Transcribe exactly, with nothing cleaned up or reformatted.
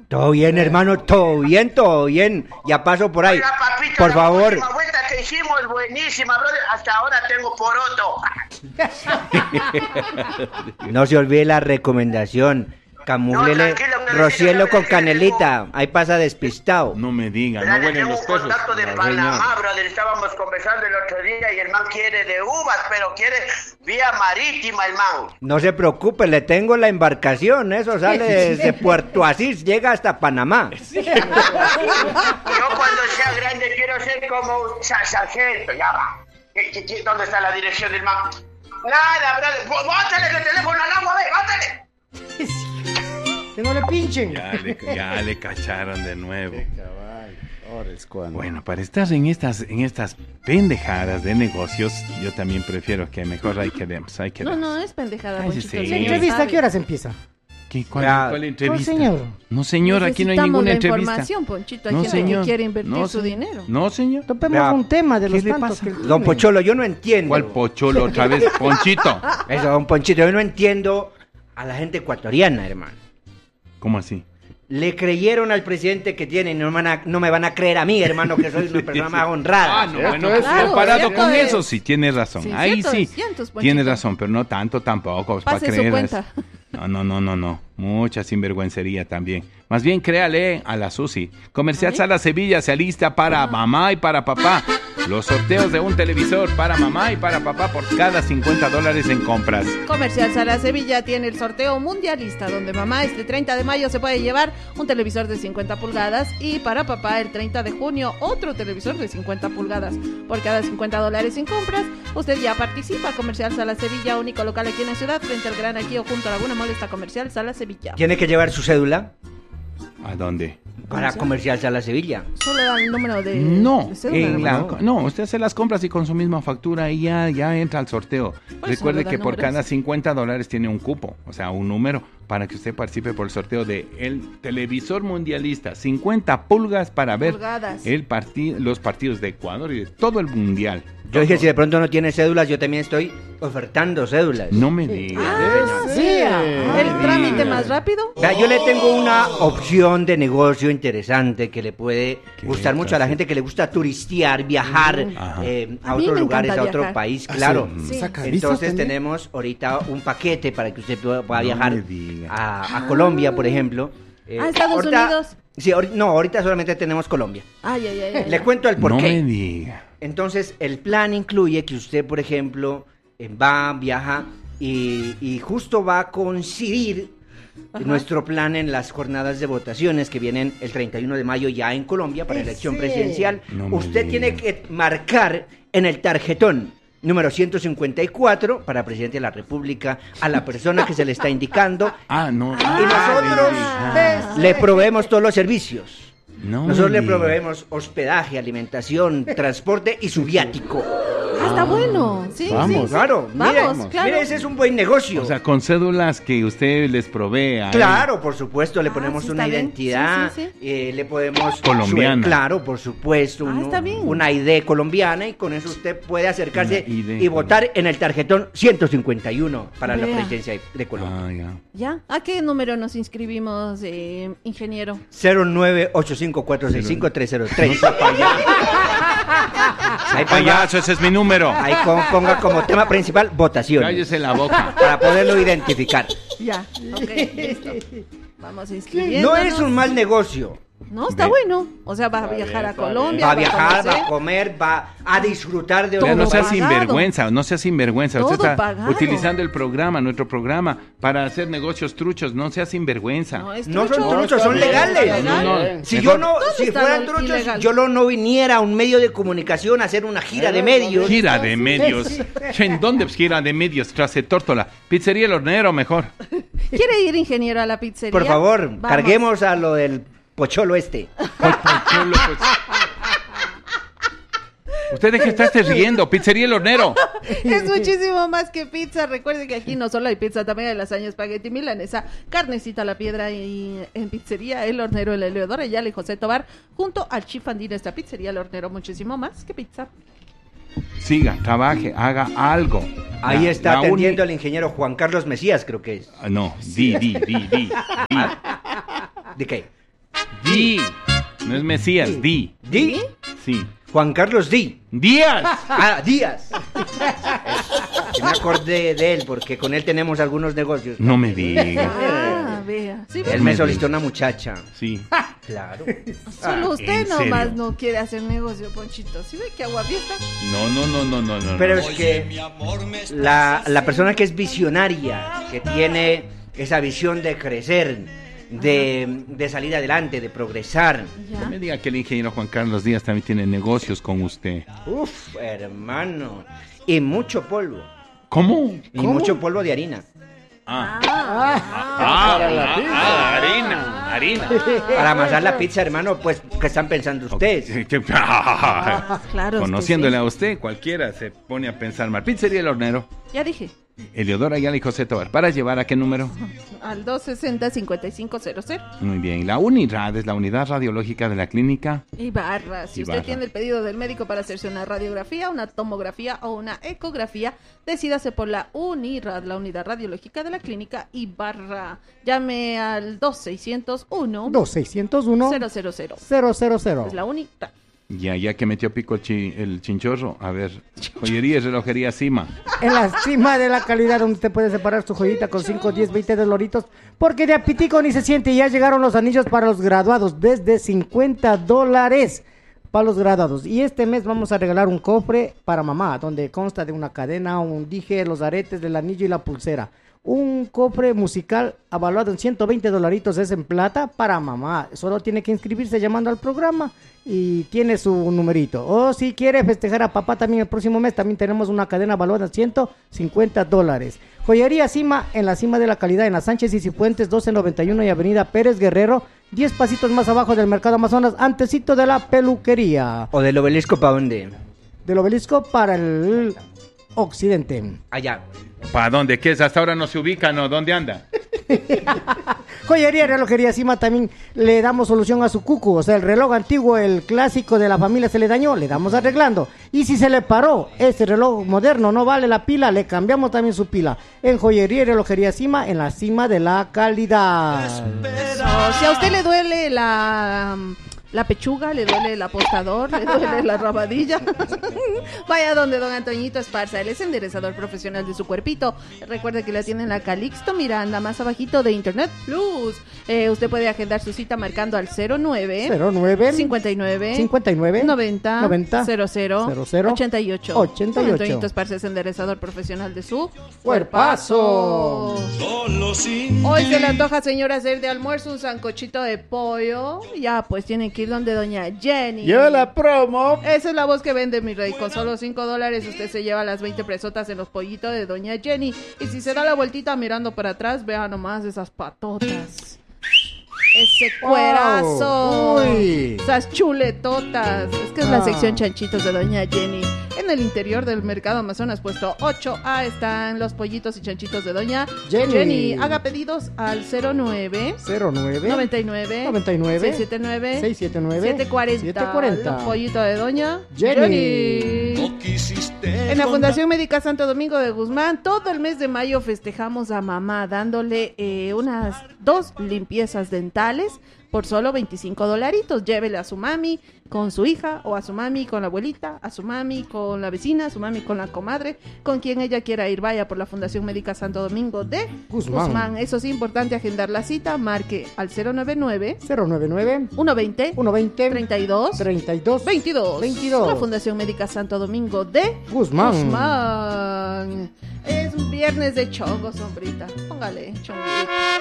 Todo bien, hermano, todo bien, todo bien. Ya paso por ahí. Oiga, papito, por la favor. última vuelta que hicimos es buenísima, brother. Hasta ahora tengo poroto. No se olvide la recomendación. Camúlele No, tranquilo, que rocielo le- con le- canelita. Ahí pasa despistado. No me diga, no Verá, le huelen tengo los un perros. contacto de No, Panamá, señor. brother. Estábamos conversando el otro día y el man quiere de uvas, pero quiere vía marítima, el man. No se preocupe, le tengo la embarcación. Eso sale desde Puerto Asís, llega hasta Panamá. Yo cuando sea grande quiero ser como un sa- sargento, ya va. ¿Qué- qué- qué- ¿Dónde está la dirección del man? Nada, brother. Bó- Bótale el teléfono al agua, ve, bótale. Que no le pinchen. Ya le, ya le cacharon de nuevo. Ahora es cuando. Bueno, para estar en estas, en estas pendejadas de negocios, yo también prefiero que mejor hay que demos, hay que No, demos. no, es pendejada, Ay, Ponchito. sí, el sí. ¿La señor entrevista a sabe. qué horas empieza? ¿Qué? ¿Cuál, Ya. cuál entrevista? No, señor. No, señor, aquí no hay Necesitamos ninguna la entrevista. información, Ponchito. Hay No, gente señor. que quiere invertir No, su señor. dinero. No, señor. Topemos Vea, un tema de ¿qué los le tantos pasa? que él Don tiene. Pocholo, yo no entiendo. ¿Cuál pocholo otra vez? Ponchito. Eso, don Ponchito, yo no entiendo a la gente ecuatoriana, hermano. ¿Cómo así? Le creyeron al presidente que tiene y no, me van a- no me van a creer a mí, hermano, que soy una persona más honrada. Ah, no, bueno, es, claro, comparado cierto con es. eso, sí, tienes razón. Sí, Ahí cierto sí, es, cientos, Ponchito. tienes razón, pero no tanto tampoco. para Pase su creer cuenta. No, no, no, no, no. Mucha sinvergüencería también. Más bien, créale a la Susi. Comercial Ay. Sala Sevilla se alista para mamá y para papá. Los sorteos de un televisor para mamá y para papá por cada cincuenta dólares en compras. Comercial Sala Sevilla tiene el sorteo mundialista, donde mamá este treinta de mayo se puede llevar un televisor de cincuenta pulgadas y para papá el treinta de junio otro televisor de cincuenta pulgadas. Por cada cincuenta dólares en compras, usted ya participa. Comercial Sala Sevilla, único local aquí en la ciudad, frente al Gran Aquí o junto a Laguna Mall está Comercial Sala Sevilla. Tiene que llevar su cédula ¿A dónde? para Comercial Sala Sevilla. Solo da el número de, No, de cédula, en la- ¿no? no, usted hace las compras y con su misma factura y ya, ya entra al sorteo. Pues Recuerde solo da que por números. cada cincuenta dólares tiene un cupo, o sea, un número para que usted participe por el sorteo de el televisor mundialista, cincuenta pulgas para ver Pulgadas. el parti- los partidos de Ecuador y de todo el mundial. Yo dije, si de pronto no tiene cédulas, yo también estoy ofertando cédulas. No me diga. Ah, Sí. vea. ¿El trámite más rápido? Vea, yo le tengo una opción de negocio interesante que le puede ¿Qué gustar mucho a la clase? gente que le gusta turistear, viajar Ajá. eh, a, A mí otros me lugares, a encanta otro viajar. país, Ah, claro. sí. Sí. Saca visas Entonces también. tenemos ahorita un paquete para que usted pueda, pueda No viajar me diga. a, a Colombia, por ejemplo. Eh, ¿A Estados ahorita- Unidos? Sí, ahori- no, ahorita solamente tenemos Colombia. Ay, ay, ay. ay. Le cuento el No porqué. me diga. Entonces, el plan incluye que usted, por ejemplo, eh, va, viaja y, y justo va a coincidir Ajá. nuestro plan en las jornadas de votaciones que vienen el treinta y uno de mayo ya en Colombia para Ese. elección presidencial. No me Usted diga. tiene que marcar en el tarjetón número ciento cincuenta y cuatro para presidente de la República a la persona que se le está indicando Ah, no. y nosotros Ah. le proveemos todos los servicios. No me Nosotros le diga. proveemos hospedaje, alimentación, transporte y su viático. Ah, está bueno. Sí, Vamos. sí. Claro, mire, Vamos, claro. mire, ese es un buen negocio. O sea, con cédulas que usted les provee. a él. Claro, por supuesto, le Ah, ponemos sí, una está bien. identidad, Sí, sí, sí. eh, le podemos... Colombiana. su- claro, por supuesto, Ah, un- está bien. una I D colombiana y con eso usted puede acercarse Una I D y votar en el tarjetón ciento cincuenta y uno para la Vea. presidencia de- de Colombia. Ah, ya. ¿Ya? ¿A qué número nos inscribimos, eh, ingeniero? cero nueve ocho cinco cuatro seis cinco tres cero tres. Ahí ponga, Payaso, ese es mi número. ahí con- ponga como tema principal votación Cállese la boca. para poderlo identificar. Ya. Ok, listo. Vamos inscribiendo. No es un mal negocio. No, está Ve. bueno. O sea, va a viajar a Colombia. Va a viajar, va conocer. a comer, va a disfrutar de Todo Ya no sea pagado. sinvergüenza, no sea sinvergüenza. Usted Todo está pagado. utilizando el programa, nuestro programa, para hacer negocios truchos. No sea sinvergüenza. No, es No trucho. son truchos, son está bien, legales. está No, no, bien. Si Mejor- yo no, ¿Dónde si está fueran lo truchos, ilegal? yo lo no viniera a un medio de comunicación a hacer una gira de medios. Gira de medios. Che, ¿en dónde pues, gira de medios? Tras de Tórtola. Pizzería El Hornero, mejor. ¿Quiere ir, ingeniero, a la pizzería? Por favor, Vamos. carguemos a lo del pocholo este. Ay, Pocholo, pues. Usted deje de estarse riendo. Pizzería El Hornero. Es muchísimo más que pizza. Recuerden que aquí no solo hay pizza, también hay lasaña, espagueti, milanesa, carnecita a la piedra y en pizzería El Hornero, el Eleodoro, Ayala y José Tobar, junto al Chifandín, esta pizzería El Hornero, muchísimo más que pizza. Siga, trabaje, haga algo. Ahí La- está la atendiendo uni- el ingeniero Juan Carlos Mesías, creo que es. Ah, no, di, di, di, di. di. ¿De qué? Di. No es Mesías, Di. Di. Sí. Juan Carlos Di. Díaz. Ah, Díaz. Que me acordé de él porque con él tenemos algunos negocios. No me digas. Ah, vea. Sí, Él me solicitó una muchacha. Sí. Claro. solo usted ¿en nomás serio? no quiere hacer negocio, Ponchito. ¿Sí ve que agua fiesta? No, no, no, no, no, no. Pero no. es que la, la persona que es visionaria, que tiene esa visión de crecer, de, de salir adelante, de progresar. No Ya. me diga que el ingeniero Juan Carlos Díaz también tiene negocios con usted. Uf, hermano. Y mucho polvo. ¿Cómo? Y mucho polvo de harina. Ah, Ah, ah, para la ah, pizza. ah, harina, harina. Para amasar la pizza, hermano, pues, ¿qué están pensando ustedes? claro. Conociéndole es a usted, cualquiera se pone a pensar mal. Pizzería El Hornero. que sí. Ya dije. Eleodoro Ayala y José Tobar. ¿Para llevar a qué número? Al dos sesenta, cincuenta y cinco cero cero. Muy bien. La UNIRAD es la unidad radiológica de la clínica. Ibarra, si usted Ibarra. tiene el pedido del médico para hacerse una radiografía, una tomografía o una ecografía, decídase por la UNIRAD, la unidad radiológica de la clínica Ibarra. Llame al dos seiscientos uno dos seiscientos uno cero cero cero. cero cero cero. Es la UNIRAD. Ya, ya que metió pico el, chi- el chinchorro. A ver, joyería y relojería Cima. En la cima de la calidad donde usted puede separar su joyita con cinco, diez, veinte doloritos. Porque de apitico ni se siente. Y ya llegaron los anillos para los graduados desde cincuenta dólares para los graduados. Y este mes vamos a regalar un cofre para mamá donde consta de una cadena, un dije, los aretes del anillo y la pulsera. Un cofre musical avaluado en ciento veinte dolaritos es en plata para mamá. Solo tiene que inscribirse llamando al programa y tiene su numerito. O si quiere festejar a papá también el próximo mes, también tenemos una cadena avaluada en ciento cincuenta dólares. Joyería Cima, en la cima de la calidad, en la Sánchez y Cifuentes, doce noventa y uno y Avenida Pérez Guerrero, diez pasitos más abajo del Mercado Amazonas, antecito de la peluquería. ¿O del obelisco para dónde? Del obelisco para el occidente. Allá. ¿Para dónde? ¿Qué es? Hasta ahora no se ubica, ¿no? ¿Dónde anda? Joyería, relojería Cima, también le damos solución a su cucu. O sea, el reloj antiguo, el clásico de la familia se le dañó, le damos arreglando. Y si se le paró, ese reloj moderno no vale la pila, le cambiamos también su pila. En joyería y relojería Cima, en la cima de la calidad. So, si a usted le duele la, la pechuga, le duele el apostador, le duele la rabadilla, vaya donde don Antoñito Esparza, él es enderezador profesional de su cuerpito. Recuerde que la tiene en la Calixto Miranda, más abajito de Internet Plus. Eh, usted puede agendar su cita marcando al cero nueve cero nueve cincuenta y nueve cincuenta y nueve noventa noventa cero cero cero cero ochenta y ocho. ochenta y Don ocho. Antoñito Esparza es enderezador profesional de su Cuerpazo. Hoy se le antoja, señora, hacer de almuerzo un sancochito de pollo. Ya, pues tienen que ir donde doña Jenny. Lleva la promo. Esa es la voz que vende, mi rey. Con solo cinco dólares usted se lleva las veinte presotas en los pollitos de doña Jenny. Y si se da la vueltita mirando para atrás, vea nomás esas patotas. Ese cuerazo. Uy. Esas chuletotas. Es que es la Ah. sección chanchitos de doña Jenny. En el interior del Mercado Amazonas, puesto ocho A, están los pollitos y chanchitos de doña Jenny. Jenny. Haga pedidos al cero nueve cero nueve noventa y nueve noventa y nueve seiscientos setenta y nueve seiscientos setenta y nueve setecientos cuarenta. setecientos cuarenta. Los pollitos de doña Jenny. En la Fundación Médica Santo Domingo de Guzmán, todo el mes de mayo festejamos a mamá dándole eh, unas dos limpiezas dentales por solo veinticinco dolaritos. Llévele a su mami con su hija, o a su mami con la abuelita, a su mami con la vecina, a su mami con la comadre, con quien ella quiera ir. Vaya por la Fundación Médica Santo Domingo de Guzmán. Guzmán. Eso es importante, agendar la cita. Marque al cero nueve nueve cero nueve nueve uno veinte uno veinte treinta y dos treinta y dos veintidós. veintidós. La Fundación Médica Santo Domingo de Guzmán. Guzmán. Es un viernes de chongos, sombrita. Póngale chonguito.